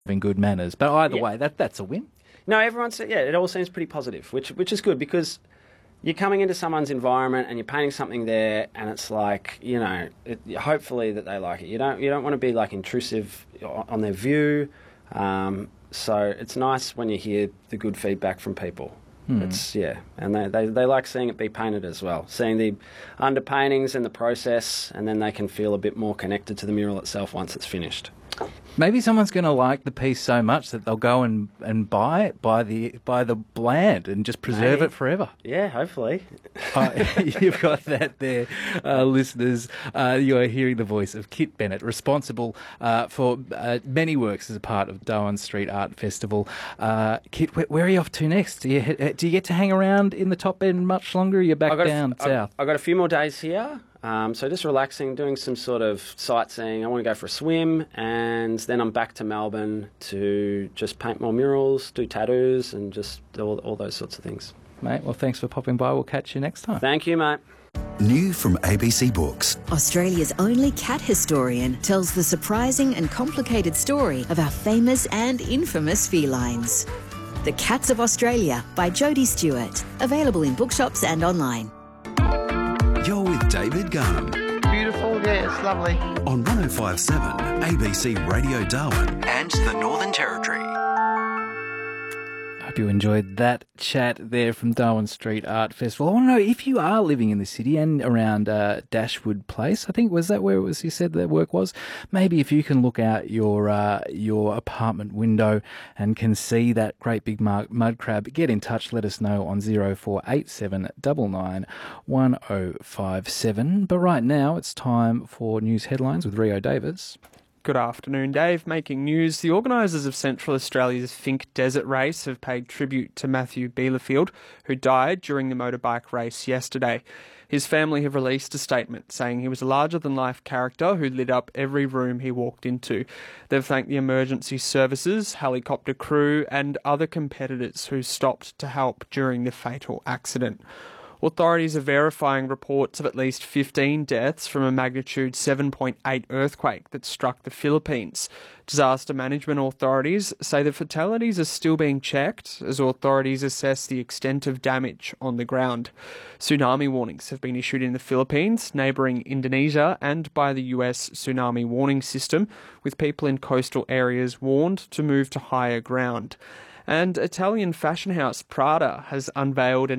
in good manners. But either way, that's a win. No, it all seems pretty positive, which is good because you're coming into someone's environment and you're painting something there, and it's like, hopefully that they like it. You don't want to be like intrusive on their view. So it's nice when you hear the good feedback from people. It's and they like seeing it be painted as well, seeing the underpaintings and the process, and then they can feel a bit more connected to the mural itself once it's finished. Maybe someone's going to like the piece so much that they'll go and buy it by the land and just preserve it forever. Yeah, hopefully. You've got that there, listeners. You are hearing the voice of Kit Bennett, responsible for many works as a part of Darwin Street Art Festival. Kit, where are you off to next? Do you get to hang around in the top end much longer? Or are you back down south? I've got a few more days here. So just relaxing, doing some sort of sightseeing. I want to go for a swim, and then I'm back to Melbourne to just paint more murals, do tattoos, and just do all those sorts of things. Mate, well, thanks for popping by. We'll catch you next time. Thank you, mate. New from ABC Books. Australia's only cat historian tells the surprising and complicated story of our famous and infamous felines. The Cats of Australia by Jodie Stewart. Available in bookshops and online. You're with David Gunn. Beautiful, yeah, it's lovely. On 105.7 ABC Radio Darwin and the Northern Territory. I hope you enjoyed that chat there from Darwin Street Art Festival. I want to know if you are living in the city and around Dashwood Place. I think, was that where it was you said that work was? Maybe if you can look out your apartment window and can see that great big mud crab, get in touch. Let us know on 0487 99 1057. But right now it's time for news headlines with Rio Davis. Good afternoon, Dave. Making news, the organisers of Central Australia's Finke Desert Race have paid tribute to Matthew Bielefeld, who died during the motorbike race yesterday. His family have released a statement saying he was a larger-than-life character who lit up every room he walked into. They've thanked the emergency services, helicopter crew and other competitors who stopped to help during the fatal accident. Authorities are verifying reports of at least 15 deaths from a magnitude 7.8 earthquake that struck the Philippines. Disaster management authorities say the fatalities are still being checked as authorities assess the extent of damage on the ground. Tsunami warnings have been issued in the Philippines, neighbouring Indonesia, and by the US Tsunami Warning System, with people in coastal areas warned to move to higher ground. And Italian fashion house Prada has unveiled an